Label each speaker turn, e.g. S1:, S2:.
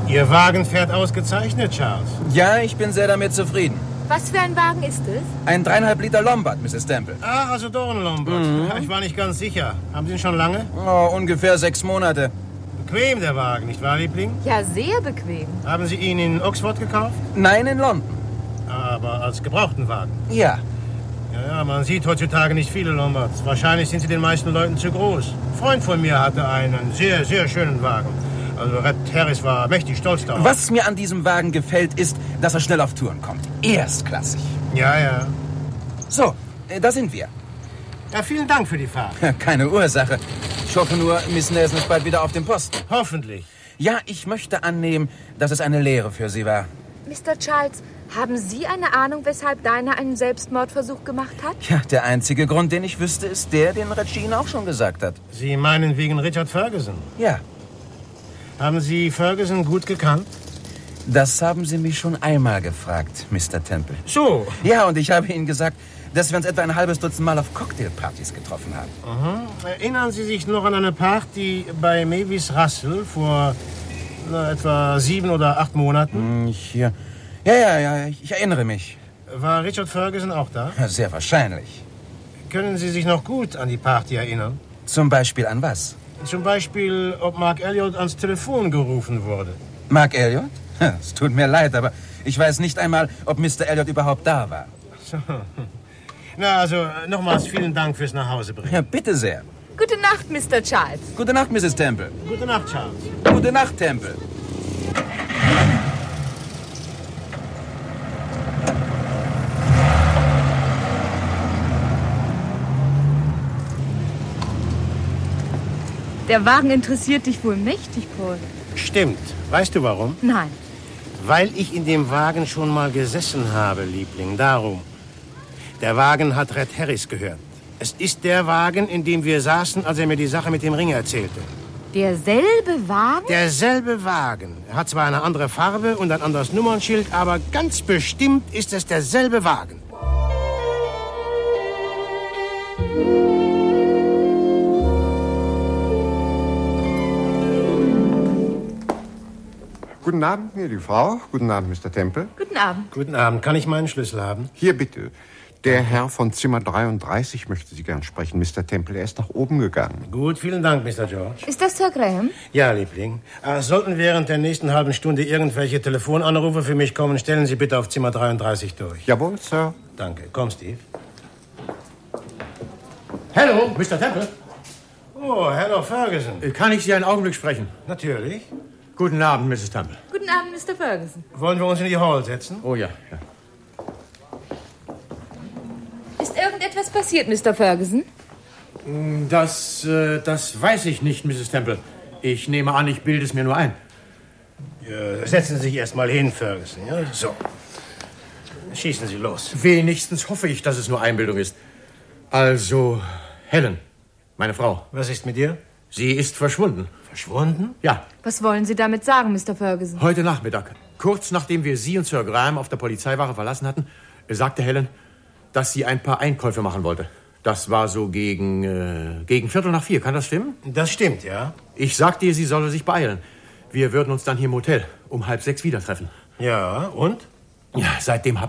S1: Ihr Wagen fährt ausgezeichnet, Charles.
S2: Ja, ich bin sehr damit zufrieden.
S3: Was für ein Wagen ist es?
S2: Ein 3,5 Liter Lombard, Mrs. Temple.
S1: Ah, also doch ein Lombard. Ja, ich war nicht ganz sicher. Haben Sie ihn schon lange?
S2: Oh, ungefähr 6 Monate.
S1: Bequem, der Wagen, nicht wahr, Liebling?
S3: Ja, sehr bequem.
S1: Haben Sie ihn in Oxford gekauft?
S2: Nein, in London.
S1: Aber als gebrauchten Wagen.
S2: Ja.
S1: Ja, man sieht heutzutage nicht viele Lombards. Wahrscheinlich sind sie den meisten Leuten zu groß. Ein Freund von mir hatte einen sehr, sehr schönen Wagen. Also Red Harris war mächtig stolz darauf.
S2: Was mir an diesem Wagen gefällt, ist, dass er schnell auf Touren kommt. Erstklassig.
S1: Ja, ja.
S2: So, da sind wir.
S1: Ja, vielen Dank für die Fahrt.
S2: Keine Ursache. Ich hoffe nur, Miss Nelson ist bald wieder auf dem Posten.
S1: Hoffentlich.
S2: Ja, ich möchte annehmen, dass es eine Lehre für Sie war.
S3: Mr. Charles, haben Sie eine Ahnung, weshalb Dinah einen Selbstmordversuch gemacht hat?
S2: Ja, der einzige Grund, den ich wüsste, ist der, den Reggie Ihnen auch schon gesagt hat.
S1: Sie meinen wegen Richard Ferguson?
S2: Ja.
S1: Haben Sie Ferguson gut gekannt?
S2: Das haben Sie mich schon einmal gefragt, Mr. Temple.
S1: So.
S2: Ja, und ich habe Ihnen gesagt, dass wir uns etwa ein halbes Dutzend Mal auf Cocktailpartys getroffen haben.
S1: Mhm. Erinnern Sie sich noch an eine Party bei Mavis Russell vor etwa 7 oder 8 Monaten?
S2: Ja, ich erinnere mich.
S1: War Richard Ferguson auch da?
S2: Sehr wahrscheinlich.
S1: Können Sie sich noch gut an die Party erinnern?
S2: Zum Beispiel an was?
S1: Zum Beispiel, ob Mark Elliot ans Telefon gerufen wurde.
S2: Mark Elliot? Es tut mir leid, aber ich weiß nicht einmal, ob Mr. Elliot überhaupt da war.
S1: So. Na, also nochmals vielen Dank fürs Nachhausebringen.
S2: Ja, bitte sehr.
S3: Gute Nacht, Mr. Charles.
S2: Gute Nacht, Mrs. Temple.
S1: Gute Nacht, Charles.
S2: Gute Nacht, Temple.
S3: Der Wagen interessiert dich wohl mächtig, Paul.
S1: Stimmt. Weißt du warum?
S3: Nein.
S1: Weil ich in dem Wagen schon mal gesessen habe, Liebling. Darum. Der Wagen hat Red Harris gehört. Es ist der Wagen, in dem wir saßen, als er mir die Sache mit dem Ring erzählte.
S3: Derselbe Wagen?
S1: Derselbe Wagen. Er hat zwar eine andere Farbe und ein anderes Nummernschild, aber ganz bestimmt ist es derselbe Wagen.
S4: Guten Abend, gnädige Frau. Guten Abend, Mr. Temple.
S3: Guten Abend.
S1: Guten Abend. Kann ich meinen Schlüssel haben?
S4: Hier, bitte. Der Herr von Zimmer 33 möchte Sie gern sprechen, Mr. Temple. Er ist nach oben gegangen.
S1: Gut, vielen Dank, Mr. George.
S3: Ist das Sir Graham?
S1: Ja, Liebling. Sollten während der nächsten halben Stunde irgendwelche Telefonanrufe für mich kommen, stellen Sie bitte auf Zimmer 33 durch.
S4: Jawohl, Sir.
S1: Danke. Komm, Steve. Hallo, Mr. Temple. Oh, hallo, Ferguson.
S5: Kann ich Sie einen Augenblick sprechen?
S1: Natürlich.
S5: Guten Abend, Mrs. Temple.
S3: Guten Abend, Mr. Ferguson.
S1: Wollen wir uns in die Hall setzen?
S5: Oh ja.
S3: Ist irgendetwas passiert, Mr. Ferguson?
S5: Das weiß ich nicht, Mrs. Temple. Ich nehme an, ich bilde es mir nur ein.
S1: Ja, setzen Sie sich erst mal hin, Ferguson. Ja? So. Schießen Sie los.
S5: Wenigstens hoffe ich, dass es nur Einbildung ist. Also, Helen, meine Frau.
S1: Was ist mit ihr?
S5: Sie ist verschwunden.
S1: Verschwunden?
S5: Ja,
S3: Was wollen Sie damit sagen, Mr. Ferguson?
S5: heute Nachmittag. Kurz nachdem wir Sie und Sir Graham auf der Polizeiwache verlassen hatten, sagte Helen, dass sie ein paar Einkäufe machen wollte. Das war so gegen 4:45. Kann das stimmen?
S1: Das stimmt, ja.
S5: Ich sagte ihr, sie solle sich beeilen. Wir würden uns dann hier im Hotel um 5:30 wieder treffen.
S1: Ja, und?
S5: Ja, seitdem habe